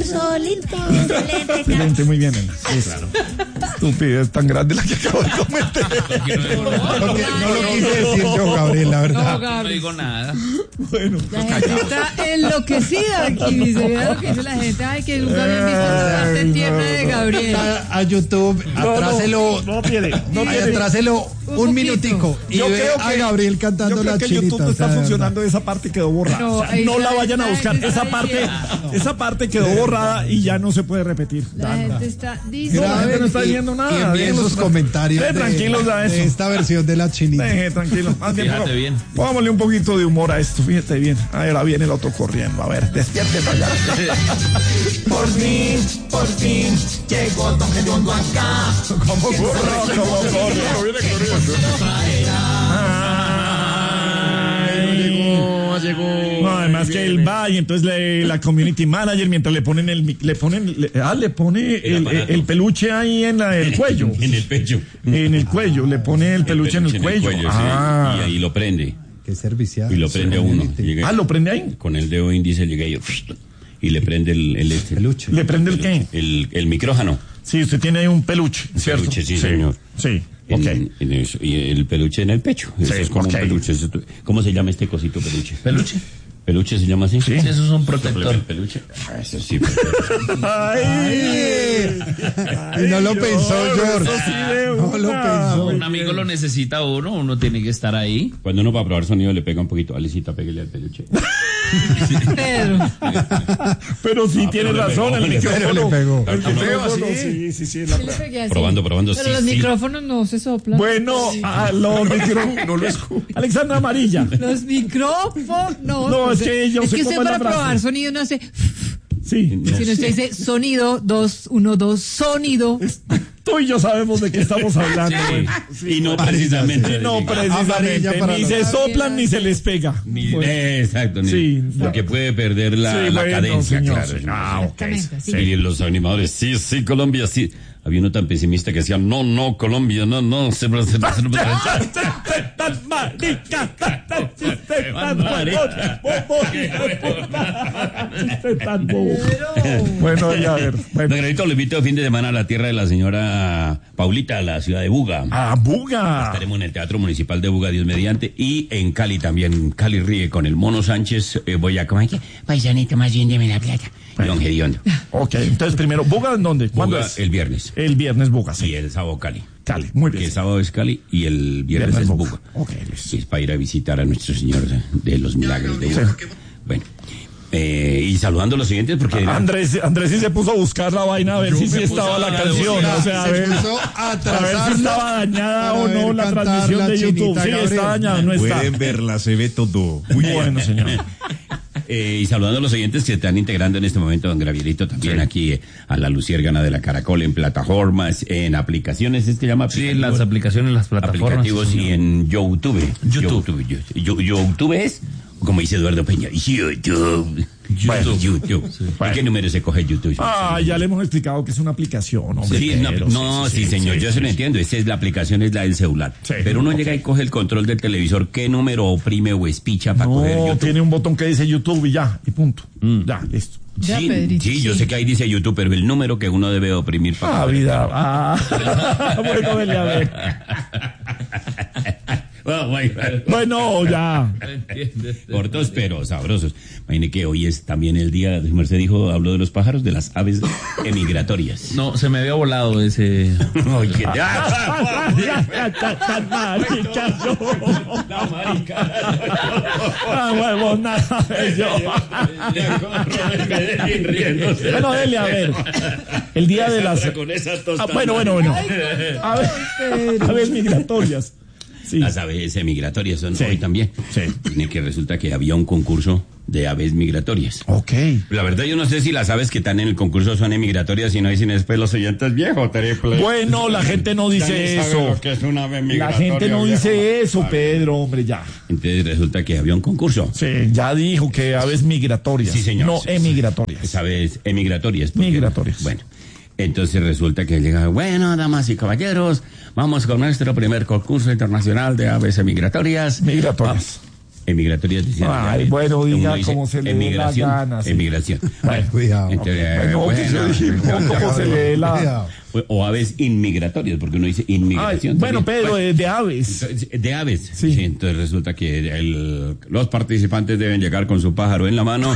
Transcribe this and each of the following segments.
solito. Excelente, muy bien, Ana. Claro. Estupidez tan grande la que acabo de cometer. No lo quise decir yo, Gabriel, la verdad. No digo nada. Bueno, La gente está enloquecida aquí. Se ve lo que dice la gente. Ay, que nunca habían visto esta parte tierna de Gabriel. A YouTube, atráselo. No tiene. Atráselo un minutico y Yo ve creo a que Gabriel cantando yo creo la que chinita. YouTube está funcionando, esa parte quedó borrada. No, O sea, no la vayan a buscar. Esa parte quedó borrada y ya no se puede repetir. La gente está La gente no está viendo nada. Y envíen sus comentarios tranquilos a eso. de esta versión de la chinita. Tranquilo. Más bien, Fíjate bien. Pongámosle un poquito de humor a esto, fíjate bien. Ahora viene el otro corriendo. A ver, despiértese allá. Por fin, llegó Don Gediondo acá. ¿Cómo corre? Viene corriendo. Llegó. No, además que él va y entonces la community manager mientras le pone el peluche ahí en el cuello. En el pecho. En el cuello, le pone el peluche en el cuello. Sí. Y ahí lo prende. Qué servicial. Y lo prende a uno. ¿Lo prende ahí? Con el dedo índice llega y le prende el peluche. ¿Le prende el qué? El micrófono. Sí, usted tiene ahí un peluche, ¿cierto? Peluche, sí, señor. Sí, ok. En eso, y el peluche en el pecho. Eso es como un peluche. ¿Cómo se llama este cosito peluche? ¿Peluche? ¿Peluche se llama así? Sí, eso es un protector. ¿El peluche? Eso sí. Y no lo pensó, George. No lo pensó. Un amigo lo necesita uno tiene que estar ahí. Cuando uno va a probar sonido le pega un poquito. Alecita, pégale al peluche. Pedro. Pero sí tiene razón, el micrófono. Le pegó. El micrófono, sí. Sí le pegué así. Probando, Pero sí, los micrófonos no se soplan. Bueno, los micrófonos. No lo escucho. Alexandra Amarilla. Los micrófonos. No, es que yo sé que cómo usted es la para frase. probar sonido no hace. Sí. Si no usted dice sonido, 2, 1, 2, sonido. Tú y yo sabemos de qué estamos hablando. Sí. Bueno. Y no precisamente. No, precisamente. Amarilla para Ni los- se soplan ni se les pega. Exacto. Sí. Porque puede perder la bueno, cadencia, señor. claro. Ok. Exactamente, sí. Y los animadores, sí, Colombia, sí. Había uno tan pesimista que decía, no, Colombia, no, se Bueno, ya a ver. Bueno. Negrito, lo invito el fin de semana a la tierra de la señora Paulita, a la ciudad de Buga. Buga. Estaremos en el Teatro Municipal de Buga, Dios mediante, y en Cali también. Cali ríe con el Mono Sánchez. Voy a comer. Paisanito, más bien deme la plata. Y don Gediondo. Ok, entonces primero, ¿Buga en dónde? ¿Cuándo Buga es? el viernes. El viernes Buga, Y sí. el sábado Cali. Cali, muy Que bien. el sábado es Cali y el viernes es Buga. Ok, Y es para ir a visitar a nuestro Señor de los Milagros de Buga. Bueno. Y saludando a los siguientes porque... Andrés sí se puso a buscar la vaina a ver si sí estaba la canción. O sea, a ver si estaba dañada o no la transmisión de YouTube. Sí, está dañada, no está. Pueden verla, se ve todo. Muy bueno, señor. Y saludando a los oyentes que se están integrando en este momento, don Gravierito, también aquí a la Luciérgana de la Caracol, en plataformas, en aplicaciones, ¿es que llama? Sí, las aplicaciones, las plataformas. Aplicativos sí, y en YouTube. YouTube es, como dice Eduardo Peña, YouTube. ¿A qué número se coge YouTube? Ya le hemos explicado que es una aplicación, hombre. Sí, sí, señor, yo se lo entiendo. Esa es la aplicación, es la del celular. Sí, pero uno llega y coge el control del televisor, ¿qué número oprime o espicha para coger No, YouTube? tiene un botón que dice YouTube y ya, y punto. Ya, listo. Ya, Sí, Pedrito, sí, yo sé que ahí dice YouTube, pero el número que uno debe oprimir para coger. Bueno, dele a ver. Bueno, ya. Cortos pero sabrosos. Imagine que hoy es también el día, Merced dijo, habló de los pájaros, de las aves emigratorias. No, se me había volado ese. Oye, Bueno, dele a ver. El día de las... Bueno. Aves migratorias. Sí. Las aves migratorias son Sí. hoy también. Sí. Tiene que resulta que había un concurso de aves migratorias. Ok. La verdad yo no sé si las aves que están en el concurso son emigratorias y no dicen después los oyentes viejos. Bueno, la gente no dice eso. La gente no dice eso, Pedro, hombre, ya. Entonces resulta que había un concurso. Sí, ya dijo que aves migratorias. Sí, señor. No Sí, emigratorias. Pues aves emigratorias. porque- Migratorias. Bueno, entonces resulta que llega, bueno, damas y caballeros, vamos con nuestro primer concurso internacional de aves emigratorias. Migratorias. emigratorias. Ay, bueno, diga Uno dice cómo se le dé la gana. Sí. Emigración. Bueno, Cuidado. Bueno, ¿cómo se le dé la... Cuidado. o aves inmigratorias, porque uno dice inmigración. Ay, bueno, también. Pedro, de aves. Entonces, de aves. Sí. Sí, entonces resulta que los participantes deben llegar con su pájaro en la mano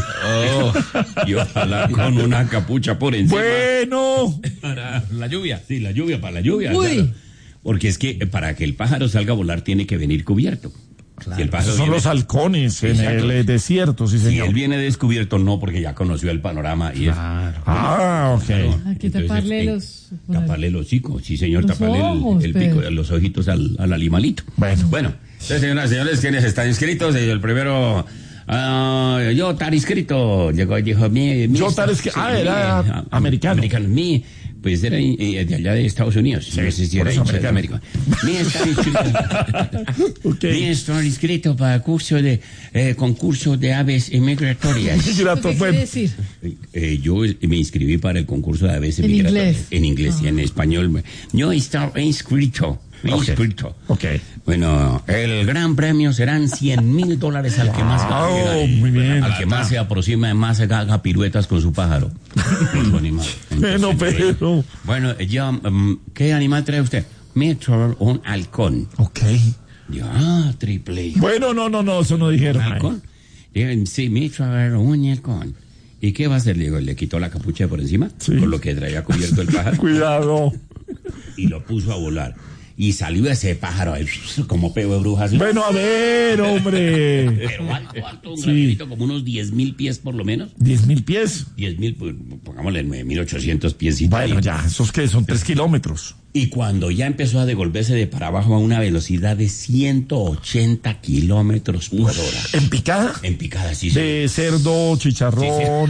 y ojalá con una capucha por encima. Bueno. Para la lluvia. Sí, la lluvia, para la lluvia. Uy. Claro. Porque es que para que el pájaro salga a volar tiene que venir cubierto. Si el pájaro Esos son viene- los halcones en Exacto. el desierto, sí, Si señor. él viene descubierto, no, porque ya conoció el panorama y es... Ah, ok. Hay que Entonces, taparle los... Taparle el hocico, sí señor, Los taparle ojos, el pico, Pedro. los ojitos al animalito. Bueno. Entonces, señoras y señores, ¿quiénes están inscritos? El primero, yo estar inscrito, llegó y dijo, Yo estar inscrito. Era americano. Pues era de allá de Estados Unidos. Sí, No sé si por era eso hincha de americano. América. Mi estar inscrito. Ok. Mi estar inscrito para concurso de aves migratorias. Grato, ¿Qué bueno. quiere decir? Yo me inscribí para el concurso de aves En migratorias. inglés. En inglés y en español. Yo estaba inscrito. Ok. Bueno, el gran premio serán $100,000 al que más Muy bien. al que más se aproxima, más se haga piruetas con su pájaro. Con su animal. Bueno, Entonces, pero... bueno, ¿qué animal trae usted? Me trae un halcón. Ok. Yo, triple. Bueno, no, eso no ¿Un dijeron. halcón? Digo, sí, me trae un halcón. ¿Y qué va a hacer? Digo, le quitó la capucha por encima, Sí. con lo que traía cubierto el pájaro, Cuidado. y lo puso a volar. Y salió ese pájaro ahí, como peo de brujas. Bueno, a ver, hombre. Pero alto, un Sí. granito, como unos 10,000 pies por lo menos. 10,000 pies. 10,000, pues, pongámosle 9,800 pies y Bueno, tal. ya, ¿esos qué? Son 3 kilómetros. Y cuando ya empezó a devolverse de para abajo a una velocidad de 180 kilómetros por hora. ¿En picada? En picada, sí, sí. De cerdo, chicharrón,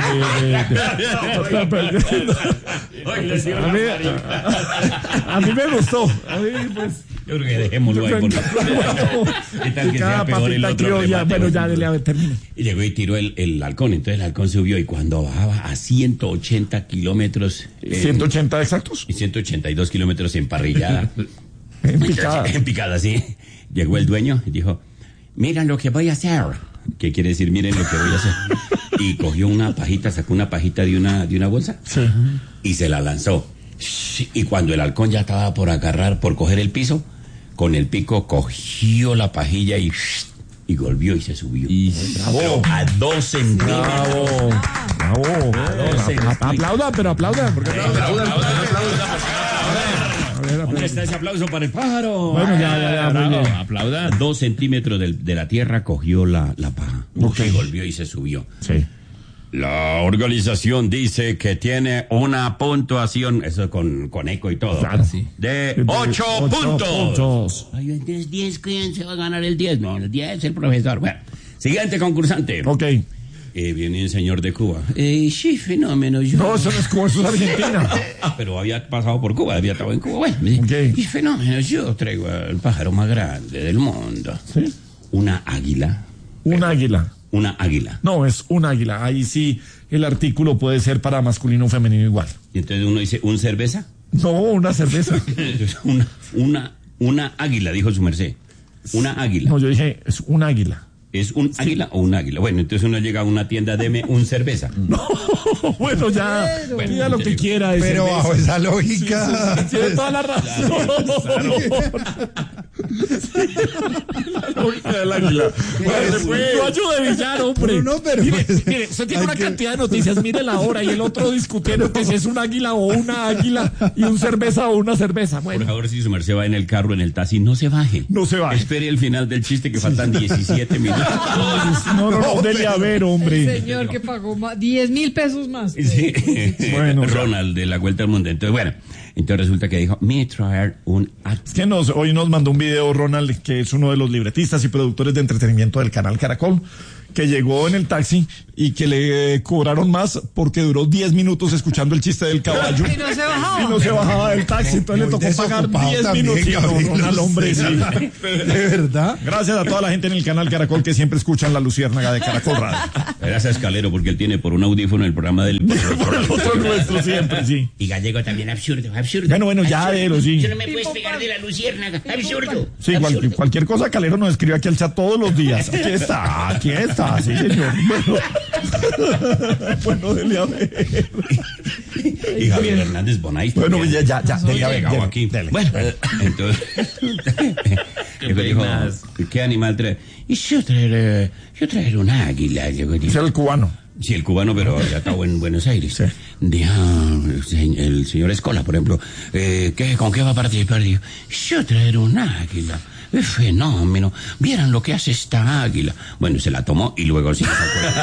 A mí me gustó. A mí, pues... Yo creo que dejémoslo ahí por ¿Qué tal que sea Cada peor el papita otro criolla. remate? Bueno, ya, dele, a ver, termine. Y llegó y tiró el halcón. Entonces el halcón subió y cuando bajaba a 180 kilómetros... 180 exactos. Y 182 kilómetros en parrillada. En picada. En picada, sí. Llegó el dueño y dijo, miren lo que voy a hacer. ¿Qué quiere decir? Miren lo que voy a hacer. Y cogió una pajita, sacó una pajita de una bolsa. Sí. Y se la lanzó. Y cuando el halcón ya estaba por coger el piso, con el pico cogió la pajilla y volvió y se subió. Bravo. A 2 centímetros. Bravo. Bravo. Aplaudan, pero aplaudan. Porque ¿Dónde está ese aplauso para el pájaro? Bueno, ya, muy bien. Aplauda. 2 centímetros de la tierra cogió la paja. Ok. Y volvió y se subió. Sí. La organización dice que tiene una puntuación, eso con eco y todo, Claro, sí. de 8 puntos. puntos. Ay, entonces 10, ¿quién se va a ganar el 10? No, el 10 el profesor. Bueno, siguiente concursante. Ok. Viene un señor de Cuba. Sí, fenómeno. Yo... No, eso no es Cuba, eso es Argentina. Pero había pasado por Cuba, había estado en Cuba. Bueno, Ok. y fenómeno, yo traigo el pájaro más grande del mundo. ¿Sí? Una águila. Un águila. Una águila. No, es un águila. Ahí sí el artículo puede ser para masculino o femenino igual. Y entonces uno dice, ¿un cerveza? No, una cerveza. Una águila, dijo su merced. Una águila. No, yo dije, es un águila. ¿Es un águila o un águila? Bueno, entonces uno llega a una tienda, deme un cerveza. No, bueno, ya. Bueno, Diga lo que quiera. de Pero cerveza. bajo esa lógica. Tiene toda la razón. La lógica del águila. No ayude, Villar, hombre. No, pero mire, pues, mire, usted tiene hay una que- cantidad de noticias, mire la hora y el otro discutiendo que si es un águila o una águila y un cerveza o una cerveza. Por Bueno, favor, si su merced va en el carro, en el taxi, no se baje. No se baje. Espere el final del chiste que faltan 17 minutos. no, dele a ver, El hombre. señor que pagó 10,000 pesos más. Sí. Bueno, Ronald de la Vuelta al Mundo. Entonces resulta que dijo, me traer un Es que hoy nos mandó un video Ronald, que es uno de los libretistas y productores de entretenimiento del canal Caracol, que llegó en el taxi y que le cobraron más porque duró 10 minutos escuchando el chiste del caballo. Y no se bajaba. Y no se bajaba del taxi, entonces le tocó pagar 10 minutos. Al hombre, sí. ¿De verdad? Gracias a toda la gente en el canal Caracol que siempre escuchan La Luciérnaga de Caracol Radio. Gracias, Calero, porque él tiene por un audífono el programa del... Por el otro nuestro siempre, sí. Y Gallego también, absurdo. Bueno, ya, Ero, sí. Yo no me puedes pegar de La Luciérnaga, absurdo. Sí, cualquier cosa, Calero nos escribe aquí al chat todos los días. Aquí está, sí, señor. Bueno, dele a ver. Y Javier Hernández Bonais. Bueno, también. ya, dele a ver. Llegado aquí. Dele. Bueno, entonces... Qué Dijo, peinas. ¿qué animal trae? Y yo traer una águila. Es el cubano. Sí, el cubano, pero ya estaba en Buenos Aires. Sí. Dijo el señor Escola, por ejemplo, ¿con qué va a participar? Dijo, yo traer un águila. Es fenómeno. Vieran lo que hace esta águila. Bueno, se la tomó y luego sí.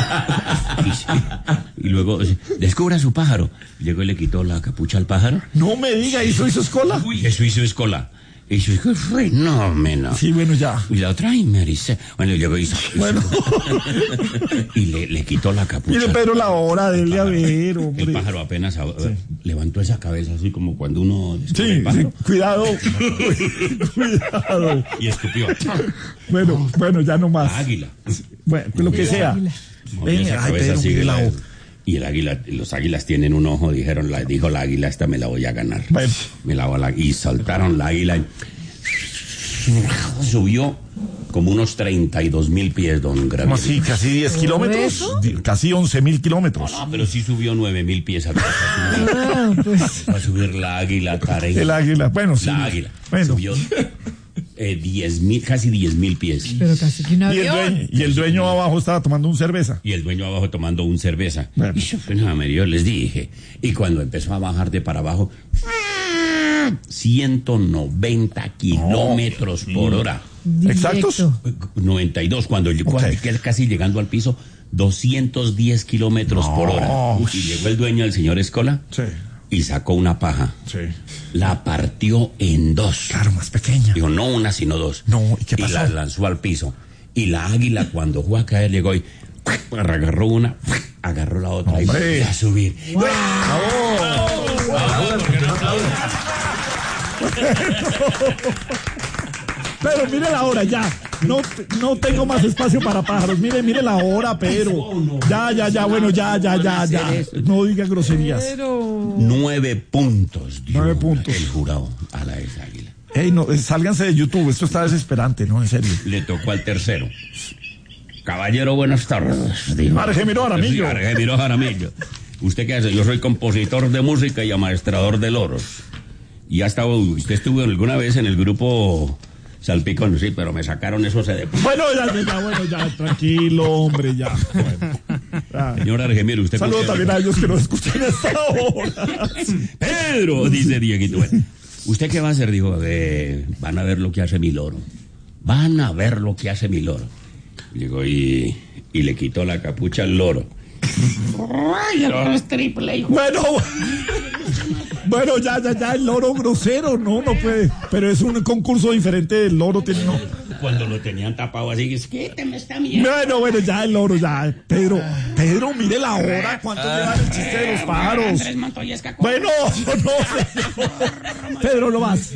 Y luego descubra su pájaro. Llegó y le quitó la capucha al pájaro. No me diga, ¿hizo Escola? Uy, eso hizo Escola. Eso es fenómeno. Sí, bueno, ya. Y la otra, y me dice, bueno, llegó y Bueno. y le quitó la capucha. Mire, Pedro, la hora, dele a ver, El hombre. pájaro apenas levantó esa cabeza así como cuando uno descubre Sí, el pájaro, cuidado. Cuidado. y escupió. Bueno, ya no más. Águila. Bueno, pues lo que sea. Movió esa Ay, cabeza Pedro, así, mire la hoja. y el águila, los águilas tienen un ojo, dijo la águila, esta me la voy a ganar. Bueno. Me la voy a, y soltaron la águila y subió como unos 32.000 pies, don ¿Cómo Gravier. así? ¿Casi 10 kilómetros? ¿Eso? Casi 11.000 kilómetros. No, pero sí subió 9.000 pies atrás. Va a subir la águila, Tarek. El águila. Bueno, sí. La águila. Bueno. Subió 10.000, casi 10.000 pies. Pero casi que un avión. Y el dueño abajo estaba tomando un cerveza. Y el dueño abajo tomando un cerveza. Bueno. Y yo, yo les dije. Y cuando empezó a bajar de para abajo, 190 kilómetros por hora. ¿Exactos? 92, cuando casi llegando al piso, 210 kilómetros por hora. Y llegó el dueño, el señor Escola, Sí. y sacó una paja. Sí. La partió en dos. Claro, más pequeña. Digo, no una, sino dos. No, ¿y qué pasó? la lanzó al piso. Y la águila, cuando fue a caer, llegó y agarró una, agarró la otra y ¡Hombre! volvió a subir. Pero mire la hora, ya. No tengo más espacio para pájaros. Mire la hora, Pedro. Ya, bueno, ya. No diga groserías. Pero... 9 puntos. dio 9 puntos. El jurado a la esa águila. Ey, no, sálganse de YouTube. Esto está desesperante, ¿no? En serio. Le tocó al tercero. Caballero, buenas tardes. Dijo. Argemiro Jaramillo. Sí, Argemiro Jaramillo. ¿Usted qué hace? Yo soy compositor de música y amaestrador de loros. Y usted estuvo alguna vez en el grupo Salpicón, sí, pero me sacaron esos de... Bueno, ya, tranquilo, hombre, ya. Bueno, ya. Señor Argemiro, usted... Saludo también a ellos que nos escuchan a esta hora. Pedro, dice Dieguito. Bueno, ¿usted qué va a hacer? Dijo, van a ver lo que hace mi loro. Van a ver lo que hace mi loro. Llegó y le quitó la capucha al loro. Ay, el loro es triple, hijo. Bueno, ya, el loro grosero, no puede. Pero es un concurso diferente, el loro tiene... No. Cuando lo tenían tapado así, es que te me está mirando. Bueno, ya el loro, ya. Pedro, mire la hora, ¿cuánto lleva el chiste de los pájaros? Bueno, no. Pedro, no más.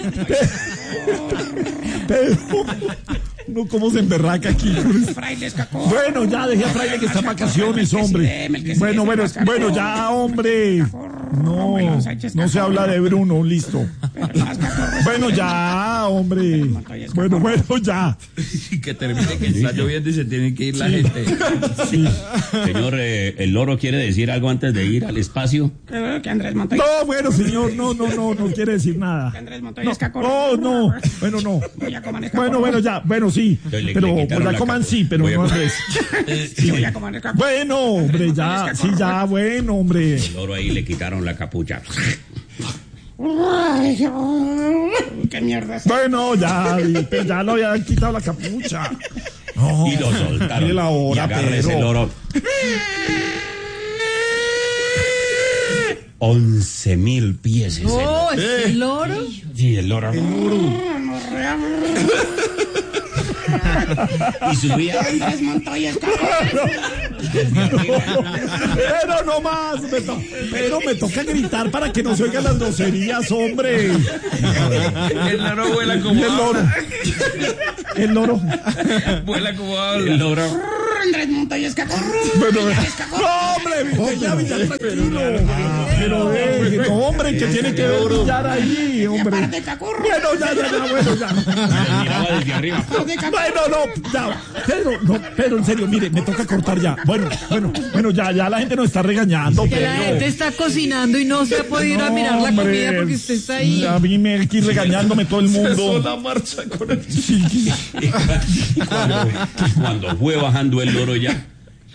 Pedro, no, ¿cómo se emberraca aquí? Bueno, ya, dejé a Fraile que está en vacaciones, hombre. Bueno, ya, hombre. No se habla de Bruno, listo. Bueno, ya, hombre. Bueno, ya. Que termine, que está lloviendo y se tiene que ir la gente. Sí. Señor, ¿el loro quiere decir algo antes de ir al espacio? Que Andrés Montoya. No, bueno, señor, no quiere decir nada. Andrés Montoya es cacorro. No. Bueno, no. Voy a comer escacorro. Bueno, ya. Bueno, sí. Entonces le Pero quitaron la la coman capa. sí, pero Voy a no comer. Andrés. Sí, voy a comer escacorro. Bueno, hombre, ya. Sí, ya, bueno, hombre. El loro ahí le quitaron la capucha. Ay, qué mierda es. Bueno, ya lo habían quitado la capucha. No, Y lo soltaron. mire la hora, y agarra ese Pedro. loro. 11.000 pies. ese loro. No, ¿es el loro? Sí, el loro. Y subía. Andrés Montoya Escacón. Pero no más, pero me toca gritar para que no se oigan las groserías, hombre. El loro vuela como El loro. habla. El loro. Vuela como habla. El loro. Andrés Montoya Escacón. Bueno, no, hombre, ya, tranquilo. Pero no, hombre, que tiene que ver billar ahí, hombre. Aparte, Cacurro. Bueno, ya, bueno, ya. Miraba desde arriba. Bueno, no, ya. Pero en serio, mire, me toca cortar ya. Bueno, ya la gente nos está regañando, Que la gente está cocinando y no se ha podido ir a mirar la hombre, comida porque usted está ahí. A mí me aquí regañándome todo el mundo. la marcha con el... Cuando fue bajando el loro ya,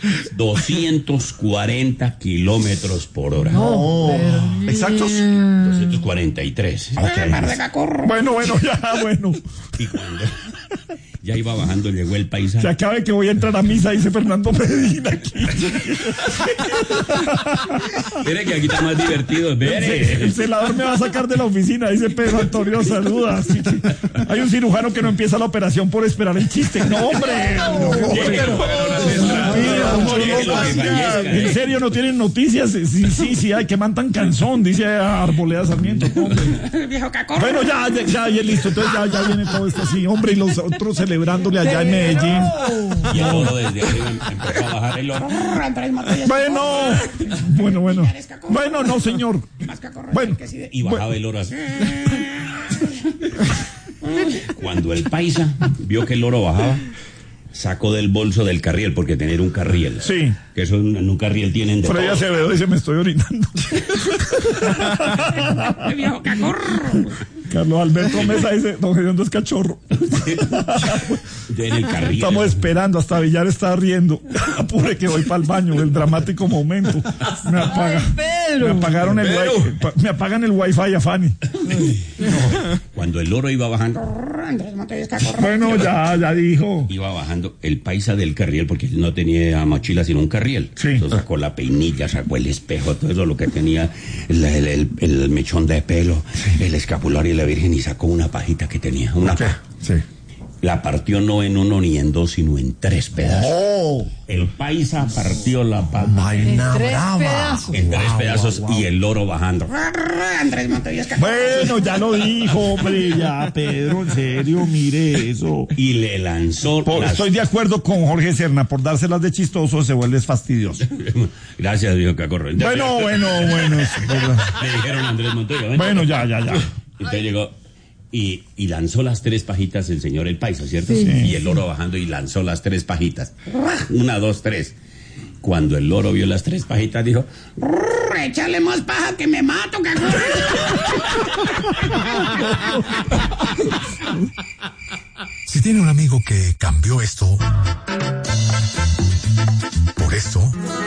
240 kilómetros por hora. ¿Exactos? 243. Aparte, Cacurro. Bueno, ya. Y cuando ya iba bajando, llegó el paisa. Se acabe que voy a entrar a misa, dice Fernando Medina aquí. Mire que aquí está más divertido. El celador me va a sacar de la oficina, dice Pedro Antonio, saluda. Sí. Hay un cirujano que no empieza la operación por esperar el chiste. No, hombre. En serio, no tienen noticias. Sí, hay que mandan canzón, dice Arboleda Sarmiento. Hombre. Viejo Cacurro. Bueno, ya, listo. Entonces ya viene todo esto así, hombre, y los otros celebrándole allá en Medellín. Y el loro desde arriba empezó a bajar el loro. Andrés Montoya Escacón. Bueno, no, señor. Más Cacurro. Bueno. Que sí de- Y bajaba el loro así. Cuando el paisa vio que el loro bajaba, sacó del bolso del carriel, porque tener un carriel. Sí. Que eso en un carriel tienen de Freddy todo. Acevedo dice, me estoy orinando. Viejo Cacurro. Carlos Alberto Mesa dice, don Gediondo es cachorro. En el carriel. Estamos esperando, hasta Villar está riendo. Apure que voy para el baño, el dramático momento. Me apagaron el me apagan el wifi a Fanny. Cuando el loro iba bajando, Andrés Montoya Escacón. Bueno, ya dijo. iba bajando el paisa del carriel, porque no tenía mochila sino un carriel. Sí. Entonces sacó la peinilla, sacó el espejo, todo eso, lo que tenía, el mechón de pelo, el escapulario y la virgen, y sacó una pajita que tenía, una paja. Sí. La partió no en uno ni en dos, sino en 3 pedazos. El paisa partió la paja En 3 pedazos. en 3 pedazos y el loro bajando. Andrés Montoya Escacón. Bueno, ya lo dijo, hombre, ya, Pedro, en serio, mire eso. Y le lanzó las... Estoy de acuerdo con Jorge Serna, por dárselas de chistoso se vuelve fastidioso. Gracias, Dios Cacorro. Bueno, es verdad. Le dijeron a Andrés Montoya. "Ven". Bueno, ya. Entonces llegó y lanzó las 3 pajitas el señor el paisa, ¿cierto? Sí. Y el loro bajando y lanzó las 3 pajitas. 1, 2, 3. Cuando el loro vio las 3 pajitas, dijo... Échale más paja que me mato, Cacurro. Si tiene un amigo que cambió esto por esto,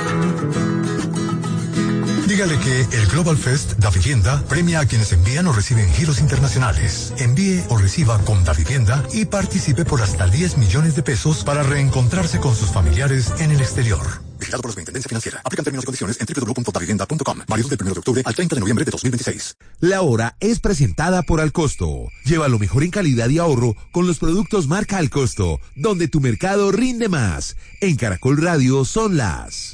dígale que el Global Fest Davivienda premia a quienes envían o reciben giros internacionales. Envíe o reciba con Davivienda y participe por hasta 10 millones de pesos para reencontrarse con sus familiares en el exterior. Vigilado por la Superintendencia Financiera. Aplican términos y condiciones en www.davivienda.com. Válido del 1 de octubre al 30 de noviembre de 2026. La hora es presentada por Alcosto. Lleva lo mejor en calidad y ahorro con los productos marca Alcosto, donde tu mercado rinde más. En Caracol Radio son las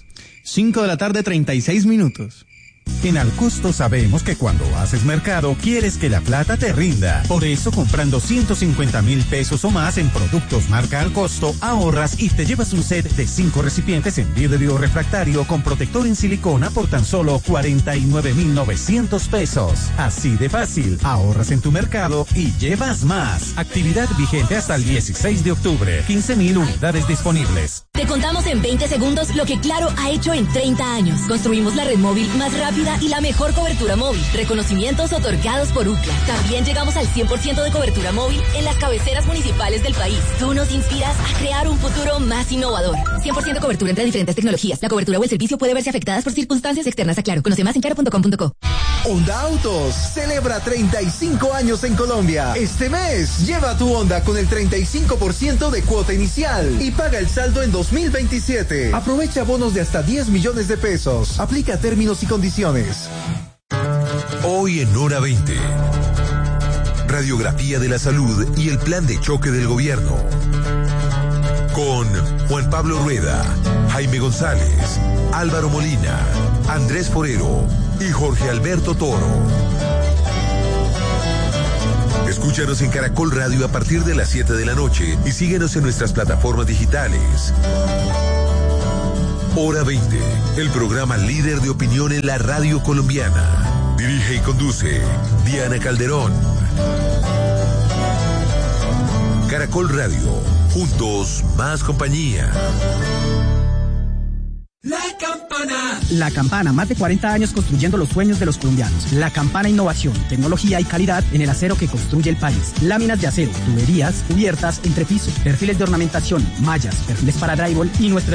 5:36 p.m. En Alcosto sabemos que cuando haces mercado quieres que la plata te rinda. Por eso, comprando 150,000 pesos o más en productos marca Alcosto, ahorras y te llevas un set de 5 recipientes en vidrio refractario con protector en silicona por tan solo 49,900 pesos. Así de fácil, ahorras en tu mercado y llevas más. Actividad vigente hasta el 16 de octubre. 15,000 unidades disponibles. Te contamos en 20 segundos lo que Claro ha hecho en 30 años. Construimos la red móvil más rápida y la mejor cobertura móvil. Reconocimientos otorgados por UCLA. También llegamos al 100% de cobertura móvil en las cabeceras municipales del país. Tú nos inspiras a crear un futuro más innovador. 100% cobertura entre diferentes tecnologías. La cobertura o el servicio puede verse afectadas por circunstancias externas a Claro. Conoce más en claro.com.co. Honda Autos celebra 35 años en Colombia. Este mes, lleva tu Honda con el 35% de cuota inicial y paga el saldo en 2027. Aprovecha bonos de hasta 10 millones de pesos. Aplica términos y condiciones. Hoy en Hora 20. Radiografía de la salud y el plan de choque del gobierno. con Juan Pablo Rueda, Jaime González, Álvaro Molina, Andrés Forero y Jorge Alberto Toro. Escúchanos en Caracol Radio a partir de las 7 de la noche y síguenos en nuestras plataformas digitales. Hora 20, el programa líder de opinión en la radio colombiana. Dirige y conduce Diana Calderón. Caracol Radio, juntos más compañía. La Campana, más de 40 años construyendo los sueños de los colombianos. La Campana, innovación, tecnología y calidad en el acero que construye el país. Láminas de acero, tuberías, cubiertas, entrepisos, perfiles de ornamentación, mallas, perfiles para drywall y nuestro